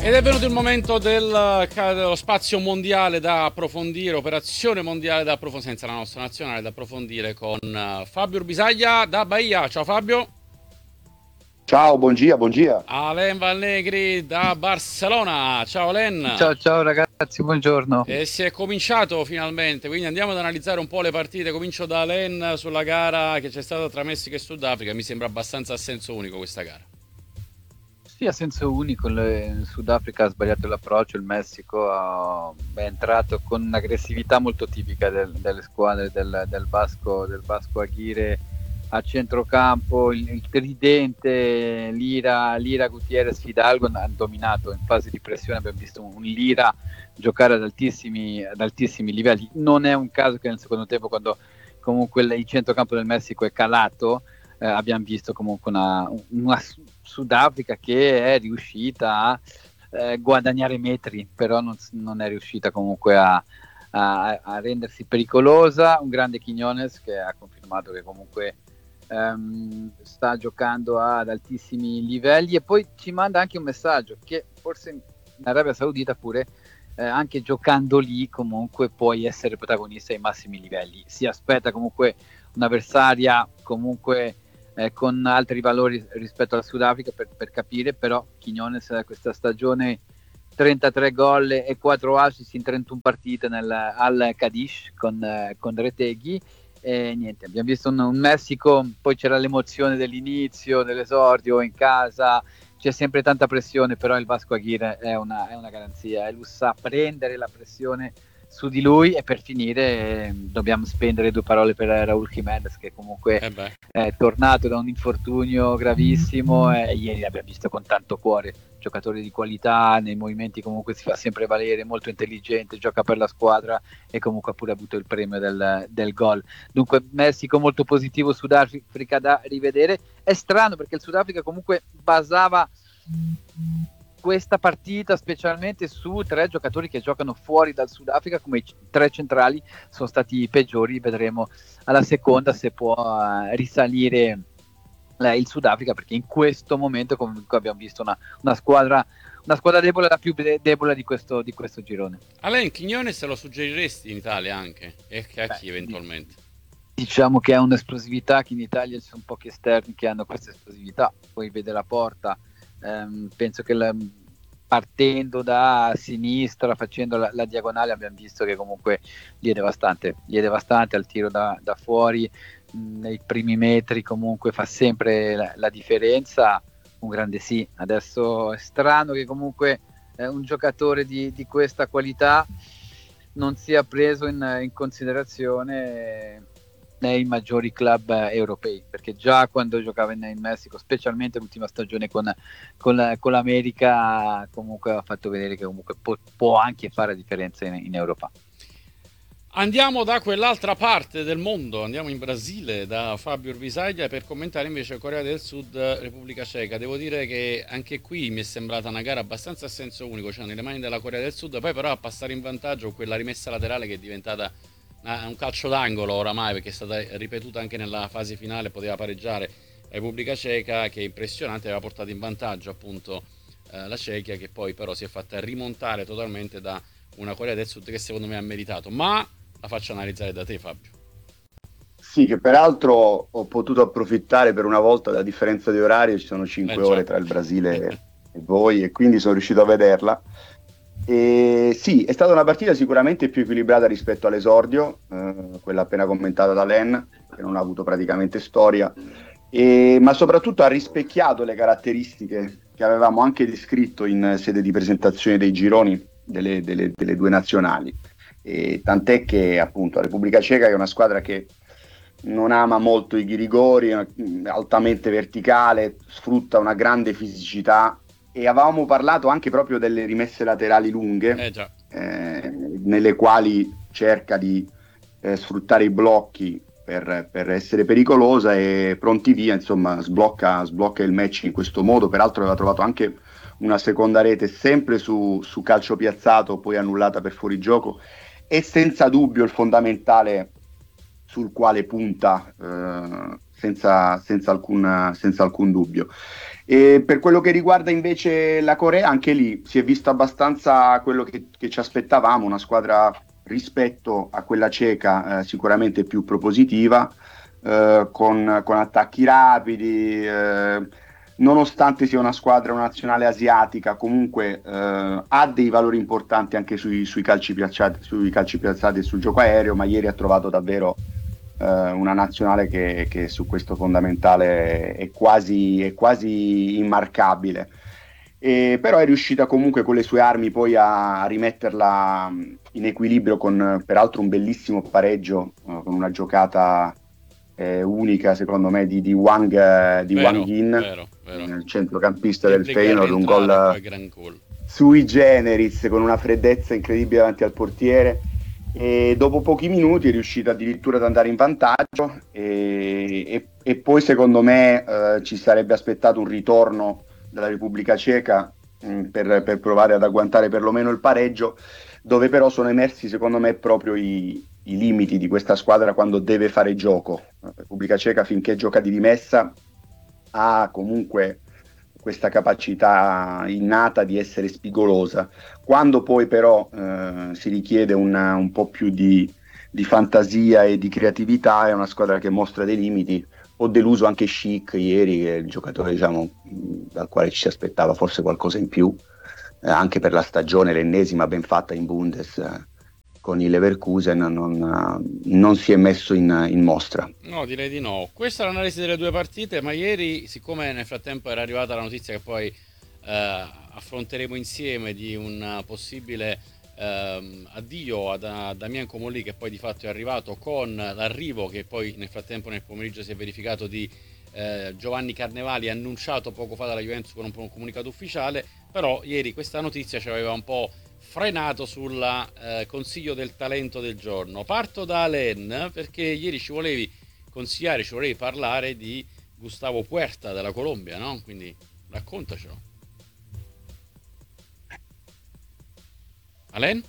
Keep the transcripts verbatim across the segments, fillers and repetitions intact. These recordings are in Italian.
Ed è venuto il momento del, dello spazio mondiale da approfondire, operazione mondiale da approfondire, senza la nostra nazionale, da approfondire con Fabio Urbisaglia da Bahia. Ciao Fabio. Ciao, buongiorno, buongiorno. Alain Valnegri da Barcellona. Ciao Alain. Ciao ciao ragazzi, buongiorno. E si è cominciato finalmente, quindi andiamo ad analizzare un po' le partite. Comincio da Alain sulla gara che c'è stata tra Messico e Sudafrica. Mi sembra abbastanza a senso unico questa gara. Sì, a senso unico, il Sudafrica ha sbagliato l'approccio, il Messico ha, è entrato con un'aggressività molto tipica del, delle squadre del, del Vasco, del Vasco Aguirre a centrocampo, il, il tridente Lira, Lira, Gutierrez, Fidalgo hanno dominato in fase di pressione. Abbiamo visto un Lira giocare ad altissimi, ad altissimi livelli. Non è un caso che nel secondo tempo, quando comunque il centrocampo del Messico è calato, eh, abbiamo visto comunque una, una Sudafrica che è riuscita a eh, guadagnare metri, però non, non è riuscita comunque a, a, a rendersi pericolosa. Un grande Quiñones che ha confermato che comunque um, sta giocando ad altissimi livelli, e poi ci manda anche un messaggio che forse in Arabia Saudita pure eh, anche giocando lì comunque puoi essere protagonista ai massimi livelli. Si aspetta comunque un'avversaria comunque Eh, con altri valori rispetto al Sudafrica per, per capire, però Quiñones questa stagione trentatré gol e quattro assist in trentuno partite nel, al Cadiz con, eh, con Retegui, e niente, abbiamo visto un, un Messico, poi c'era l'emozione dell'inizio, dell'esordio in casa, c'è sempre tanta pressione, però il Vasco Aguirre è una, è una garanzia, e lui sa prendere la pressione su di lui. E per finire eh, dobbiamo spendere due parole per Raúl Jiménez, che comunque eh è tornato da un infortunio gravissimo, e ieri l'abbiamo visto con tanto cuore, giocatore di qualità, nei movimenti comunque si fa sempre valere, molto intelligente, gioca per la squadra e comunque ha pure avuto il premio del, del gol. Dunque Messico molto positivo, Sudafrica da rivedere. È strano perché il Sudafrica comunque basava questa partita specialmente su tre giocatori che giocano fuori dal Sudafrica, come i tre centrali sono stati i peggiori. Vedremo alla seconda se può uh, risalire uh, il Sudafrica, perché in questo momento comunque abbiamo visto una, una squadra una squadra debole, la più de- debole di questo, di questo girone. Alain, Quiñones lo suggeriresti in Italia anche? E a chi Beh, eventualmente? Diciamo che ha un'esplosività che in Italia ci sono pochi esterni che hanno questa esplosività. Poi vede la porta. Um, penso che la, partendo da sinistra, facendo la, la diagonale, abbiamo visto che comunque gli è devastante, gli è devastante al tiro da, da fuori, mh, nei primi metri comunque fa sempre la, la differenza. Un grande sì. Adesso è strano che comunque eh, un giocatore di, di questa qualità non sia preso in, in considerazione nei maggiori club europei, perché già quando giocava in, in Messico, specialmente l'ultima stagione con, con, con l'America, comunque ha fatto vedere che comunque può, può anche fare differenza in, in Europa. Andiamo da quell'altra parte del mondo, andiamo in Brasile da Fabio Urbisaglia per commentare invece Corea del Sud, Repubblica Ceca. Devo dire che anche qui mi è sembrata una gara abbastanza a senso unico, cioè nelle mani della Corea del Sud, poi però a passare in vantaggio quella rimessa laterale che è diventata un calcio d'angolo oramai, perché è stata ripetuta anche nella fase finale, poteva pareggiare la Repubblica Ceca, che è impressionante, aveva portato in vantaggio appunto eh, la Cechia, che poi però si è fatta rimontare totalmente da una Corea del Sud che secondo me ha meritato. Ma la faccio analizzare da te, Fabio. Sì, che peraltro ho potuto approfittare per una volta della differenza di orario, ci sono cinque eh, ore tra il Brasile e voi, e quindi sono riuscito a vederla. E sì, è stata una partita sicuramente più equilibrata rispetto all'esordio, eh, quella appena commentata da Len, che non ha avuto praticamente storia, e, ma soprattutto ha rispecchiato le caratteristiche che avevamo anche descritto in sede di presentazione dei gironi delle, delle, delle due nazionali. E tant'è che appunto la Repubblica Ceca, che è una squadra che non ama molto i rigori, è altamente verticale, sfrutta una grande fisicità. E avevamo parlato anche proprio delle rimesse laterali lunghe, eh già. Eh, nelle quali cerca di eh, sfruttare i blocchi per, per essere pericolosa, e pronti via, insomma, sblocca, sblocca il match in questo modo. Peraltro aveva trovato anche una seconda rete sempre su, su calcio piazzato, poi annullata per fuorigioco, e senza dubbio il fondamentale sul quale punta eh, senza, senza, alcun, senza alcun dubbio. E per quello che riguarda invece la Corea, anche lì si è visto abbastanza quello che, che ci aspettavamo, una squadra rispetto a quella ceca eh, sicuramente più propositiva, eh, con, con attacchi rapidi, eh, nonostante sia una squadra, una nazionale asiatica, comunque eh, ha dei valori importanti anche sui, sui calci piazzati, sui calci piazzati e sul gioco aereo, ma ieri ha trovato davvero eh, una nazionale che, che su questo fondamentale è quasi, è quasi immarcabile. E, però è riuscita comunque con le sue armi poi a, a rimetterla in equilibrio con peraltro un bellissimo pareggio, eh, con una giocata eh, unica secondo me di, di Wang, eh, di Vero, Wang Yin, vero, vero. il centrocampista Che del Feyenoord, un gol gran gol. sui generis con una freddezza incredibile davanti al portiere, e dopo pochi minuti è riuscito addirittura ad andare in vantaggio e, e, e poi secondo me eh, ci sarebbe aspettato un ritorno della Repubblica Ceca mh, per, per provare ad agguantare perlomeno il pareggio, dove però sono emersi secondo me proprio i, i limiti di questa squadra quando deve fare gioco. La Repubblica Ceca, finché gioca di rimessa, ha comunque questa capacità innata di essere spigolosa. Quando poi però eh, si richiede una, un po' più di, di fantasia e di creatività, è una squadra che mostra dei limiti. Ho deluso anche Schick ieri, che è il giocatore diciamo, dal quale ci si aspettava forse qualcosa in più, eh, anche per la stagione, l'ennesima ben fatta in Bundes eh, con il Leverkusen, non, non si è messo in, in mostra. No, direi di no. Questa è l'analisi delle due partite, ma ieri, siccome nel frattempo era arrivata la notizia che poi eh, affronteremo insieme di un possibile eh, addio a, a Damien Comolli, che poi di fatto è arrivato, con l'arrivo che poi nel frattempo nel pomeriggio si è verificato di eh, Giovanni Carnevali, annunciato poco fa dalla Juventus con un, un comunicato ufficiale, però ieri questa notizia ci aveva un po' frenato sul eh, consiglio del talento del giorno. Parto da Alain, perché ieri ci volevi consigliare, ci volevi parlare di Gustavo Puerta della Colombia, no? Quindi raccontacelo. Alain?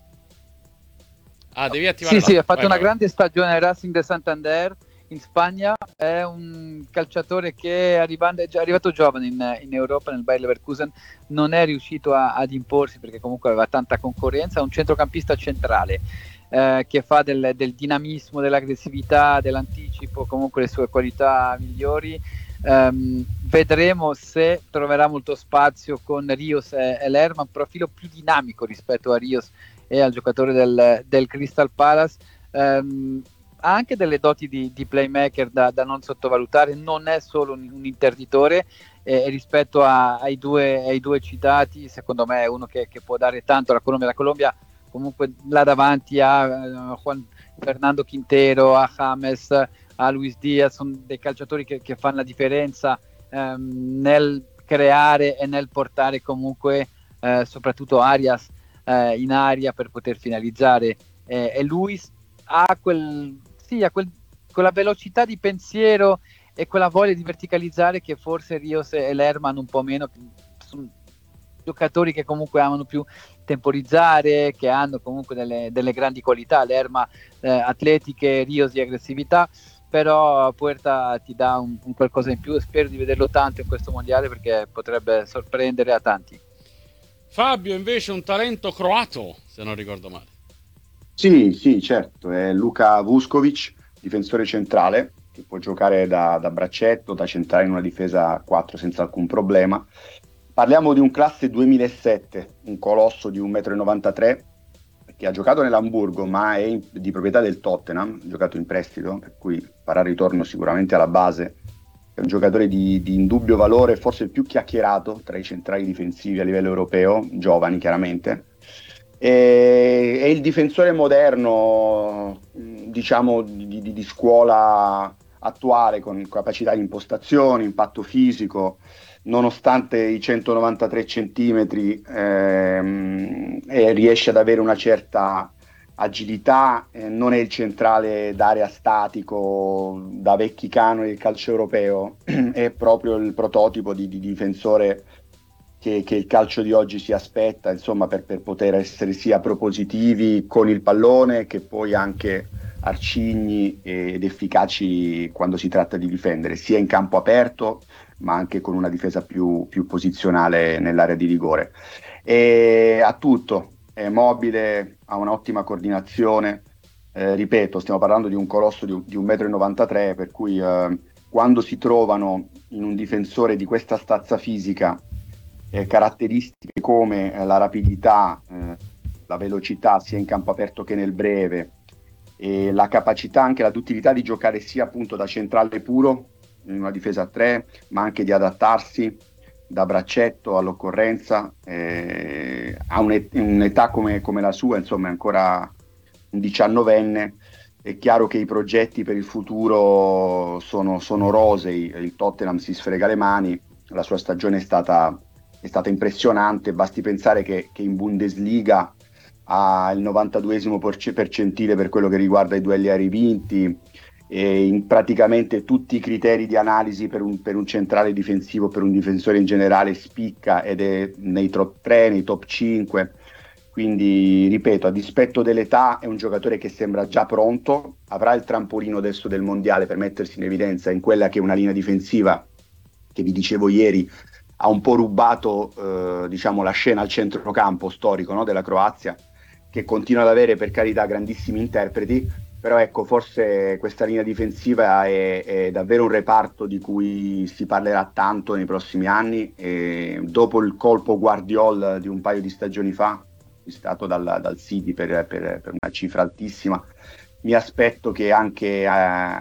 Ah, devi attivare. Sì, sì, ha fatto vai, una vai. grande stagione al Racing de Santander in Spagna. È un calciatore che è, arrivando, è già arrivato giovane in, in Europa, nel Bayer Leverkusen, non è riuscito a, ad imporsi perché comunque aveva tanta concorrenza. È un centrocampista centrale eh, che fa del, del dinamismo, dell'aggressività, dell'anticipo, comunque le sue qualità migliori. Um, vedremo se troverà molto spazio con Rios e, e Lerma, un profilo più dinamico rispetto a Rios e al giocatore del, del Crystal Palace. Um, ha anche delle doti di, di playmaker da, da non sottovalutare, non è solo un, un interditore, e rispetto a, ai, due, ai due citati secondo me è uno che, che può dare tanto alla Colombia. La Colombia comunque là davanti a uh, Juan Fernando Quintero, a James, a Luis Diaz, sono dei calciatori che, che fanno la differenza um, nel creare e nel portare comunque uh, soprattutto Arias uh, in aria per poter finalizzare, eh, e Luis ha quel sì, ha quel, quella velocità di pensiero e quella voglia di verticalizzare che forse Rios e Lerma hanno un po' meno. Sono giocatori che comunque amano più temporizzare, che hanno comunque delle, delle grandi qualità, Lerma eh, atletiche, Rios di aggressività, però Puerta ti dà un, un qualcosa in più e spero di vederlo tanto in questo mondiale perché potrebbe sorprendere a tanti. Fabio invece un talento croato, se non ricordo male. Sì, sì, certo, è Luka Vuskovic, difensore centrale, che può giocare da, da braccetto, da centrale in una difesa a quattro senza alcun problema. Parliamo di un classe duemilasette, un colosso di un metro e novantatré, che ha giocato nell'Hamburgo, ma è in, di proprietà del Tottenham, ha giocato in prestito, per cui farà ritorno sicuramente alla base. È un giocatore di, di indubbio valore, forse il più chiacchierato tra i centrali difensivi a livello europeo, giovani chiaramente. E, è il difensore moderno, diciamo, di, di, di scuola attuale, con capacità di impostazione, impatto fisico, nonostante i centonovantatré centimetri, ehm, e riesce ad avere una certa agilità, eh, non è il centrale d'area statico da vecchi canoni del calcio europeo, è proprio il prototipo di, di difensore che, che il calcio di oggi si aspetta, insomma, per, per poter essere sia propositivi con il pallone che poi anche arcigni ed efficaci quando si tratta di difendere, sia in campo aperto, ma anche con una difesa più, più posizionale nell'area di rigore. E ha tutto, è mobile, ha un'ottima coordinazione. Eh, ripeto, stiamo parlando di un colosso di, di un metro e novantatré m, per cui eh, quando si trovano in un difensore di questa stazza fisica eh, caratteristiche come eh, la rapidità, eh, la velocità sia in campo aperto che nel breve, e la capacità, anche la duttilità di giocare sia appunto da centrale puro in una difesa a tre, ma anche di adattarsi da braccetto all'occorrenza, eh, a un'et- un'età come, come la sua, insomma è ancora un diciannovenne. È chiaro che i progetti per il futuro sono, sono rosei, il Tottenham si sfrega le mani, la sua stagione è stata, è stata impressionante, basti pensare che, che in Bundesliga ha il novantaduesimo percentile per quello che riguarda i duelli aerei vinti, e in praticamente tutti i criteri di analisi per un, per un centrale difensivo, per un difensore in generale spicca ed è nei top tre, nei top cinque. Quindi ripeto, a dispetto dell'età è un giocatore che sembra già pronto, avrà il trampolino adesso del mondiale per mettersi in evidenza in quella che è una linea difensiva che vi dicevo ieri ha un po' rubato eh, diciamo la scena al centrocampo storico, no, della Croazia, che continua ad avere per carità grandissimi interpreti, però ecco, forse questa linea difensiva è, è davvero un reparto di cui si parlerà tanto nei prossimi anni, e dopo il colpo Guardiol di un paio di stagioni fa, acquistato dal, dal City per, per, per una cifra altissima, mi aspetto che anche, eh,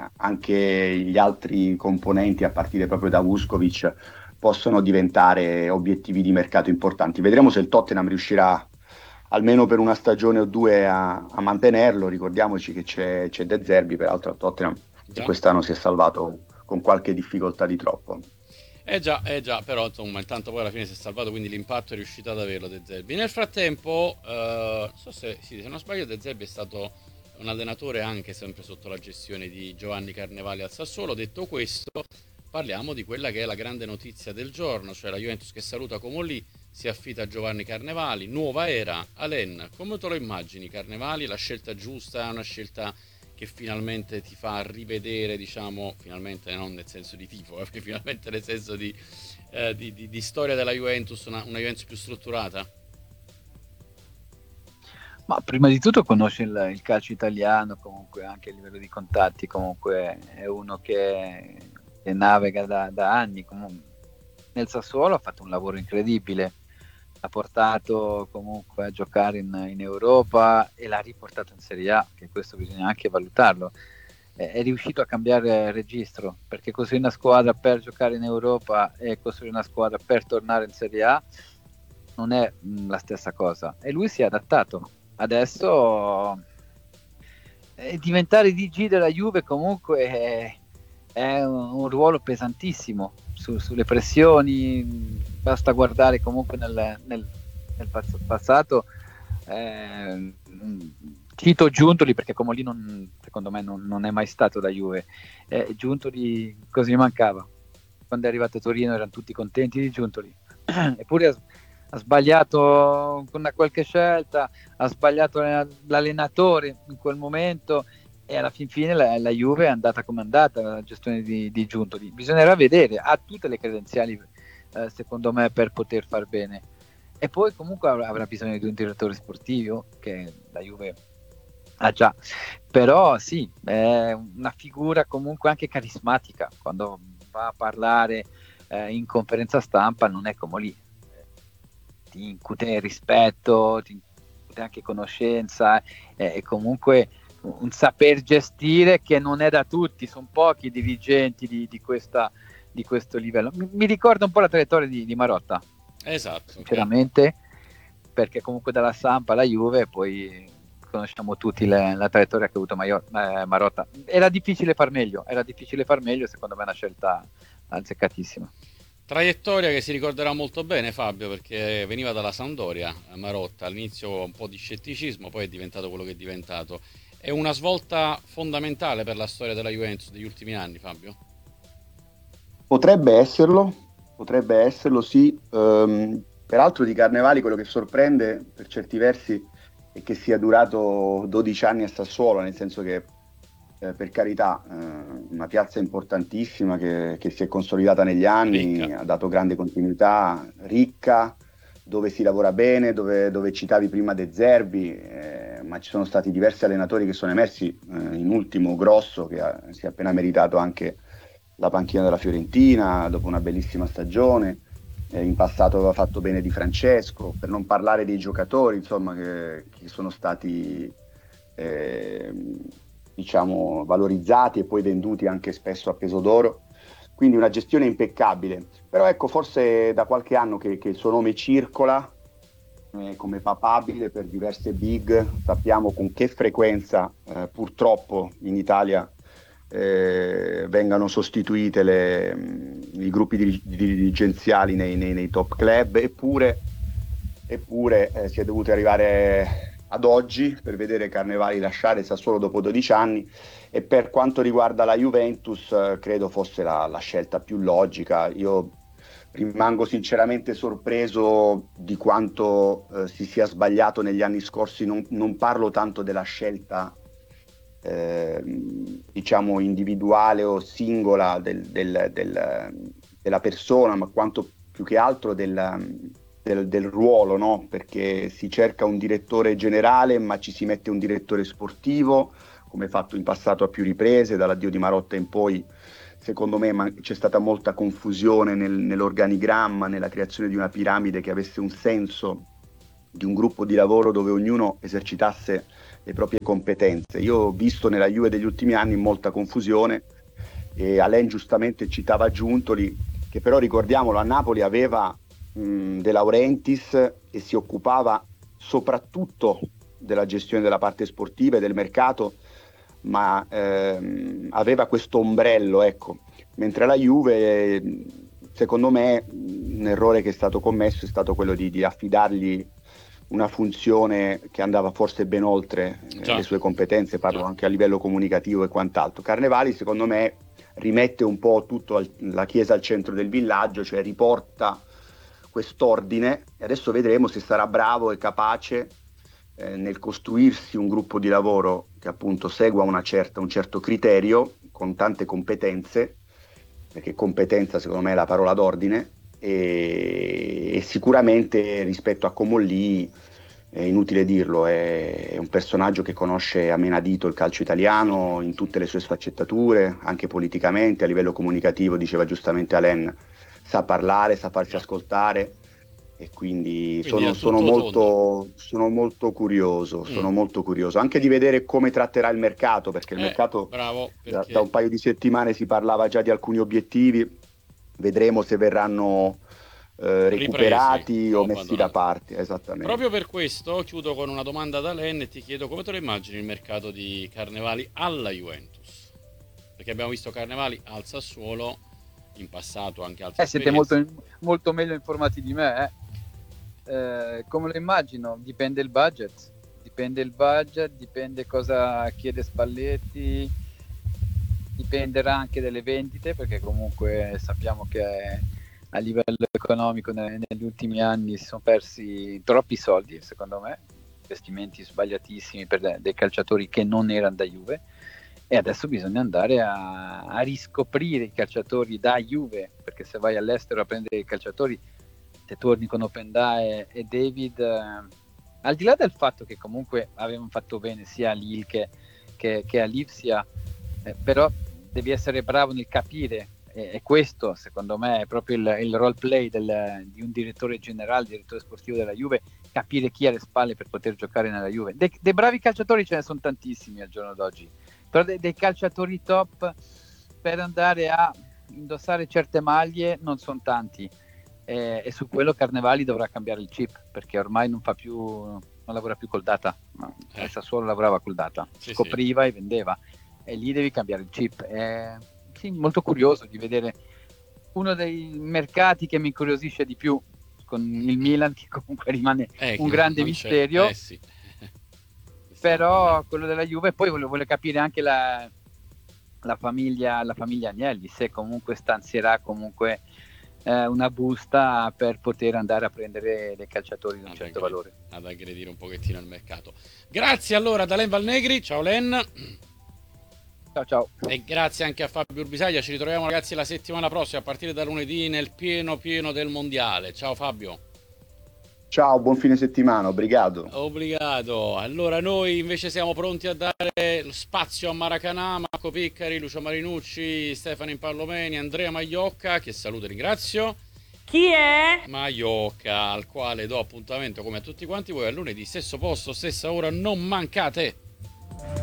anche gli altri componenti, a partire proprio da Vuskovic, possono diventare obiettivi di mercato importanti. Vedremo se il Tottenham riuscirà almeno per una stagione o due a, a mantenerlo. Ricordiamoci che c'è, c'è De Zerbi, peraltro a Tottenham, che quest'anno si è salvato con qualche difficoltà di troppo. Eh già, eh già, però insomma intanto poi alla fine si è salvato, quindi l'impatto è riuscito ad averlo De Zerbi. Nel frattempo, eh, so se, sì, se non sbaglio, De Zerbi è stato un allenatore anche sempre sotto la gestione di Giovanni Carnevali al Sassuolo. Detto questo, parliamo di quella che è la grande notizia del giorno, cioè la Juventus che saluta Comolli, si affida a Giovanni Carnevali, nuova era. Alen, come te lo immagini Carnevali? La scelta giusta, è una scelta che finalmente ti fa rivedere, diciamo, finalmente non nel senso di tifo, eh, finalmente nel senso di, eh, di, di, di storia della Juventus, una, una Juventus più strutturata? Ma prima di tutto conosce il, il calcio italiano, comunque anche a livello di contatti, comunque è uno che, che navega da, da anni. Comunque nel Sassuolo ha fatto un lavoro incredibile, l'ha portato comunque a giocare in, in Europa e l'ha riportato in Serie A, che questo bisogna anche valutarlo. È, è riuscito a cambiare registro, perché costruire una squadra per giocare in Europa e costruire una squadra per tornare in Serie A non è mh, la stessa cosa, e lui si è adattato. Adesso eh, diventare D G della Juve comunque è, è un, un ruolo pesantissimo su, sulle pressioni. Basta guardare comunque nel, nel, nel passato, eh, cito Giuntoli perché Comolli non, secondo me non, non è mai stato da Juve, eh, Giuntoli cosa gli mancava? Quando è arrivato a Torino erano tutti contenti di Giuntoli, eppure ha, ha sbagliato con una qualche scelta, ha sbagliato l'allenatore in quel momento, e alla fin fine la, la Juve è andata come è andata, la gestione di, di Giuntoli. Bisognerà vedere, ha tutte le credenziali eh, secondo me per poter far bene, e poi comunque avrà, avrà bisogno di un direttore sportivo che la Juve ha già, però sì, è una figura comunque anche carismatica, quando va a parlare eh, in conferenza stampa non è come lì, ti incute rispetto, ti incute anche conoscenza, eh, e comunque un saper gestire che non è da tutti, sono pochi i dirigenti di, di, questa, di questo livello. Mi, mi ricorda un po' la traiettoria di, di Marotta, esatto, sinceramente, okay. Perché comunque dalla Sampa alla Juve poi conosciamo tutti le, la traiettoria che ha avuto Maio, eh, Marotta. Era difficile far meglio, era difficile far meglio, secondo me è una scelta azzeccatissima. Traiettoria che si ricorderà molto bene Fabio, perché veniva dalla Sampdoria, Marotta, all'inizio un po' di scetticismo, poi è diventato quello che è diventato. È una svolta fondamentale per la storia della Juventus degli ultimi anni, Fabio? Potrebbe esserlo, potrebbe esserlo, sì. Um, peraltro di Carnevali quello che sorprende per certi versi è che sia durato dodici anni a Sassuolo, nel senso che eh, per carità, eh, una piazza importantissima che, che si è consolidata negli anni, Ricca. ha dato grande continuità, ricca, dove si lavora bene, dove, dove citavi prima De Zerbi, eh, ma ci sono stati diversi allenatori che sono emersi, eh, in ultimo Grosso, che ha, si è appena meritato anche la panchina della Fiorentina dopo una bellissima stagione. Eh, in passato aveva fatto bene Di Francesco, per non parlare dei giocatori, insomma, che, che sono stati eh, diciamo valorizzati e poi venduti anche spesso a peso d'oro. Quindi una gestione impeccabile. Però ecco, forse da qualche anno che, che il suo nome circola eh, come papabile per diverse big, sappiamo con che frequenza eh, purtroppo in Italia eh, vengano sostituite le, i gruppi dir- dirigenziali nei, nei, nei top club, eppure, eppure eh, si è dovuti arrivare ad oggi per vedere Carnevali lasciare il Sassuolo dopo dodici anni. E per quanto riguarda la Juventus, eh, credo fosse la, la scelta più logica. Io rimango sinceramente sorpreso di quanto eh, si sia sbagliato negli anni scorsi. Non, non parlo tanto della scelta eh, diciamo individuale o singola del, del, del, della persona, ma quanto più che altro del, del, del ruolo, no? Perché si cerca un direttore generale, ma ci si mette un direttore sportivo, come fatto in passato a più riprese, dall'addio di Marotta in poi. Secondo me ma- c'è stata molta confusione nel, nell'organigramma, nella creazione di una piramide che avesse un senso, di un gruppo di lavoro dove ognuno esercitasse le proprie competenze. Io ho visto nella Juve degli ultimi anni molta confusione, e Alain giustamente citava Giuntoli, che però ricordiamolo a Napoli aveva mh, De Laurentiis e si occupava soprattutto della gestione della parte sportiva e del mercato, ma ehm, aveva questo ombrello, ecco. Mentre la Juve, secondo me, un errore che è stato commesso è stato quello di, di affidargli una funzione che andava forse ben oltre eh, le sue competenze, parlo Già. anche a livello comunicativo e quant'altro. Carnevali, secondo me, rimette un po' tutto al, la chiesa al centro del villaggio, cioè riporta quest'ordine, e adesso vedremo se sarà bravo e capace eh, nel costruirsi un gruppo di lavoro che appunto segua una certa, un certo criterio, con tante competenze, perché competenza secondo me è la parola d'ordine, e, e sicuramente rispetto a Comolli, è inutile dirlo, è, è un personaggio che conosce a menadito il calcio italiano in tutte le sue sfaccettature, anche politicamente, a livello comunicativo, diceva giustamente Alain, sa parlare, sa farsi ascoltare, e quindi, quindi sono, sono, molto, sono molto curioso, mm. sono molto curioso anche di vedere come tratterà il mercato, perché il eh, mercato bravo, perché... Da, da un paio di settimane si parlava già di alcuni obiettivi, vedremo se verranno eh, recuperati Ripresi, o messi da parte. Esattamente. Proprio per questo chiudo con una domanda ad Alain e ti chiedo come te lo immagini il mercato di Carnevali alla Juventus, perché abbiamo visto Carnevali al Sassuolo in passato, anche altre eh, siete molto, molto meglio informati di me, eh. Eh, come lo immagino? Dipende il budget, dipende il budget, dipende cosa chiede Spalletti, dipenderà anche dalle vendite, perché comunque sappiamo che a livello economico negli ultimi anni si sono persi troppi soldi, secondo me, investimenti sbagliatissimi per dei calciatori che non erano da Juve, e adesso bisogna andare a, a riscoprire i calciatori da Juve, perché se vai all'estero a prendere i calciatori, se torni con Openda e, e David, eh, al di là del fatto che comunque avevano fatto bene sia a Lille che, che, che a Lipsia, eh, però devi essere bravo nel capire, e, e questo secondo me è proprio il, il role play del, di un direttore generale, direttore sportivo della Juve, capire chi ha le spalle per poter giocare nella Juve. De, dei bravi calciatori ce ne sono tantissimi al giorno d'oggi, però dei, dei calciatori top per andare a indossare certe maglie non sono tanti. E, e su quello Carnevali dovrà cambiare il chip, perché ormai non fa più, non lavora più col data, no, eh. Sassuolo lavorava col data, sì, scopriva sì. e vendeva, e lì devi cambiare il chip. È sì, molto curioso di vedere uno dei mercati che mi incuriosisce di più, con il Milan, che comunque rimane eh, un grande misterio, eh, sì. però quello della Juve. Poi vuole, vuole capire anche la, la famiglia la famiglia Agnelli, se comunque stanzierà comunque Eh, una busta per poter andare a prendere dei calciatori di un ad certo aggredire, valore, ad aggredire un pochettino il mercato. Grazie allora da Len Valnegri, ciao Len. Ciao ciao. E grazie anche a Fabio Urbisaglia. Ci ritroviamo ragazzi la settimana prossima a partire da lunedì nel pieno pieno del mondiale. Ciao Fabio. Ciao, buon fine settimana, obrigado. Obbligato. Allora noi invece siamo pronti a dare lo spazio a Maracanã, Marco Piccari, Lucio Marinucci, Stefano Impallomeni, Andrea Magliocca, che saluto e ringrazio. Chi è? Magliocca, al quale do appuntamento come a tutti quanti voi a lunedì, stesso posto, stessa ora, non mancate.